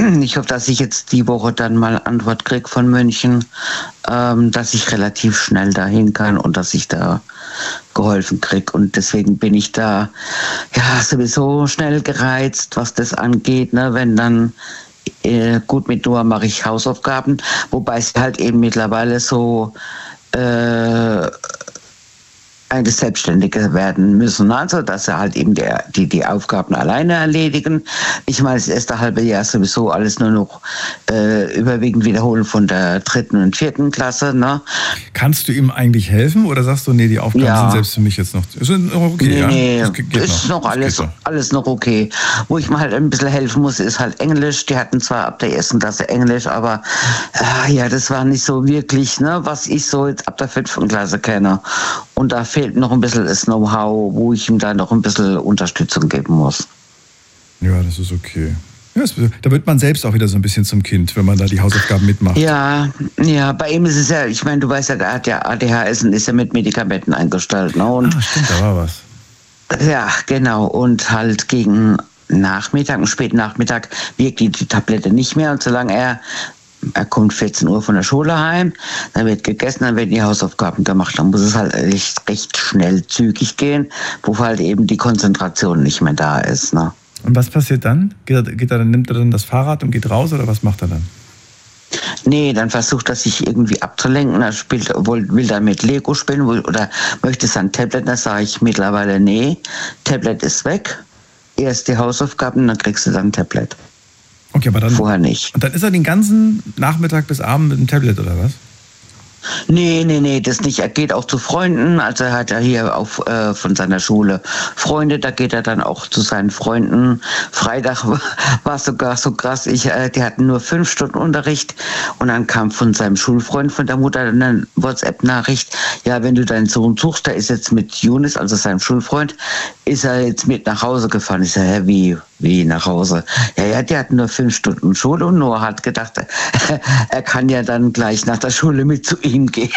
Ich hoffe, dass ich jetzt die Woche dann mal Antwort kriege von München, dass ich relativ schnell dahin kann und dass ich da geholfen kriege. Und deswegen bin ich da ja sowieso schnell gereizt, was das angeht, ne? Wenn dann gut, mit Noah mache ich Hausaufgaben, wobei sie halt eben mittlerweile so eine Selbstständige werden müssen, also dass sie halt eben die Aufgaben alleine erledigen. Ich meine, das erste halbe Jahr sowieso alles nur noch überwiegend wiederholen von der 3. und 4. Klasse. Ne? Kannst du ihm eigentlich helfen oder sagst du, nee, die Aufgaben sind selbst für mich jetzt noch okay? Nee, das ist noch alles noch okay. Wo ich mir halt ein bisschen helfen muss, ist halt Englisch. Die hatten zwar ab der 1. Klasse Englisch, aber ja, das war nicht so wirklich, ne, was ich so jetzt ab der 5. Klasse kenne. Und da fehlt noch ein bisschen das Know-how, wo ich ihm da noch ein bisschen Unterstützung geben muss. Ja, das ist okay. Ja, da wird man selbst auch wieder so ein bisschen zum Kind, wenn man da die Hausaufgaben mitmacht. Ja, bei ihm ist es ja, ich meine, du weißt ja, der hat ja ADHS und ist ja mit Medikamenten eingestellt. Ne? Und stimmt, da war was. Ja, genau. Und halt gegen Nachmittag, und späten Nachmittag wirkt die Tablette nicht mehr. Und solange er kommt 14 Uhr von der Schule heim, dann wird gegessen, dann werden die Hausaufgaben gemacht. Dann muss es halt recht schnell, zügig gehen, wo halt eben die Konzentration nicht mehr da ist. Ne? Und was passiert dann? Nimmt er dann das Fahrrad und geht raus oder was macht er dann? Nee, dann versucht er sich irgendwie abzulenken. Er will dann mit Lego spielen oder möchte sein Tablet. Da sage ich mittlerweile, nee, Tablet ist weg. Erst die Hausaufgaben, dann kriegst du dann ein Tablet. Okay, aber dann vorher nicht. Und dann ist er den ganzen Nachmittag bis Abend mit dem Tablet oder was? Nee, das nicht. Er geht auch zu Freunden. Also er hat ja hier auch von seiner Schule Freunde. Da geht er dann auch zu seinen Freunden. Freitag war es sogar so krass. Die hatten nur 5 Stunden Unterricht. Und dann kam von seinem Schulfreund, von der Mutter, eine WhatsApp-Nachricht. Ja, wenn du deinen Sohn suchst, der ist jetzt mit Younes, also seinem Schulfreund, ist er jetzt mit nach Hause gefahren. Ich sage, wie nach Hause? Ja, die hatten nur 5 Stunden Schule und Noah hat gedacht, er kann ja dann gleich nach der Schule mit zu ihm gehen.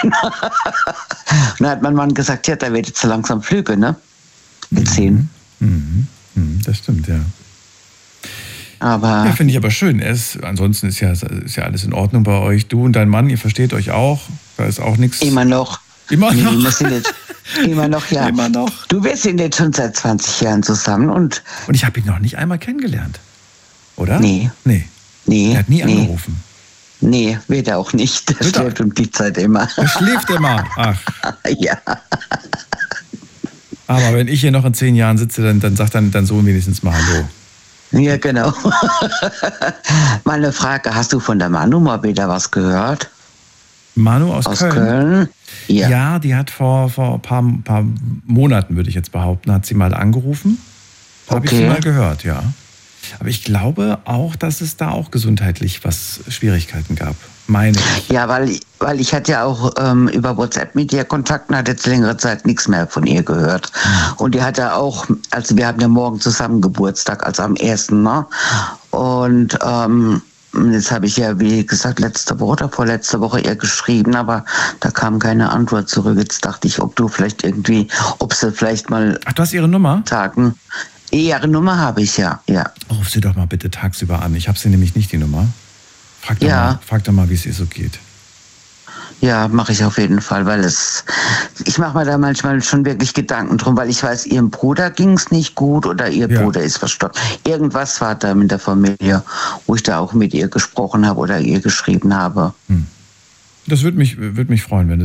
Und dann hat mein Mann gesagt, ja, da wird jetzt so langsam Flüge, ne? Mit 10. Das stimmt, ja. Aber ja, finde ich aber schön. Ansonsten ist ja alles in Ordnung bei euch. Du und dein Mann, ihr versteht euch auch. Da ist auch nichts. Immer noch. Immer noch? Nee, wir sind jetzt, immer noch, ja. Immer noch. Du, wir sind jetzt schon seit 20 Jahren zusammen und ich habe ihn noch nicht einmal kennengelernt. Oder? Nee. Er hat nie angerufen. Nee, wird er auch nicht. Der schläft um die Zeit immer. Er schläft immer? Ach. Ja. Aber wenn ich hier noch in 10 Jahren sitze, dann sagt dein Sohn wenigstens mal Hallo. Ja, genau. Mal eine Frage, hast du von der Manu mal wieder was gehört? Manu aus Köln? Ja, die hat vor ein paar Monaten, würde ich jetzt behaupten, hat sie mal angerufen. Habe ich sie mal gehört, ja. Aber ich glaube auch, dass es da auch gesundheitlich Schwierigkeiten gab. Meine ich. Ja, weil ich hatte ja auch über WhatsApp mit ihr Kontakt und hatte jetzt längere Zeit nichts mehr von ihr gehört. Und die hat ja auch, also wir haben ja morgen zusammen Geburtstag, also am 1. Ne? Und jetzt habe ich ja, wie gesagt, letzte Woche oder vorletzte Woche ihr geschrieben, aber da kam keine Antwort zurück. Jetzt dachte ich, ob sie vielleicht mal... Ach, du hast ihre Nummer? Sagen. Ihre Nummer habe ich, ja. Ruf sie doch mal bitte tagsüber an. Ich habe sie nämlich nicht, die Nummer. Frag doch mal, wie es ihr so geht. Ja, mache ich auf jeden Fall, weil ich mache mir da manchmal schon wirklich Gedanken drum, weil ich weiß, ihrem Bruder ging es nicht gut oder ihr Bruder ist verstorben. Irgendwas war da mit der Familie, wo ich da auch mit ihr gesprochen habe oder ihr geschrieben habe. Das würde mich freuen, wenn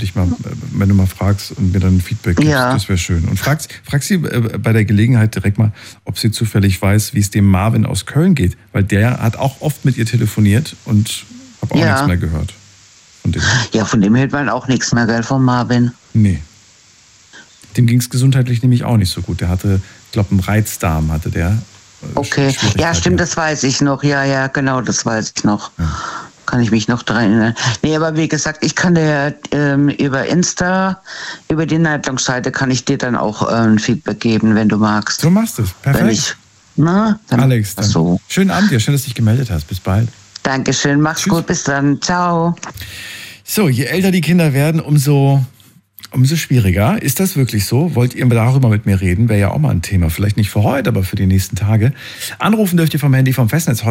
du mal fragst und mir dann Feedback gibst. Ja. Das wäre schön. Und frag sie bei der Gelegenheit direkt mal, ob sie zufällig weiß, wie es dem Marvin aus Köln geht. Weil der hat auch oft mit ihr telefoniert und habe auch nichts mehr gehört. Von dem hört man auch nichts mehr, gell, von Marvin? Nee. Dem ging es gesundheitlich nämlich auch nicht so gut. Der hatte, ich glaube, einen Reizdarm hatte der. Okay, ja, stimmt, das weiß ich noch. Ja, genau, das weiß ich noch. Ja. Kann ich mich noch daran erinnern. Nee, aber wie gesagt, ich kann dir über Insta, über die Nightlong-Seite, kann ich dir dann auch ein Feedback geben, wenn du magst. So machst du es, perfekt. Alex, dann so. Schönen Abend dir, schön, dass du dich gemeldet hast. Bis bald. Dankeschön, mach's gut, bis dann. Ciao. So, je älter die Kinder werden, umso schwieriger. Ist das wirklich so? Wollt ihr darüber mit mir reden? Wäre ja auch mal ein Thema. Vielleicht nicht für heute, aber für die nächsten Tage. Anrufen dürft ihr vom Handy vom Festnetz.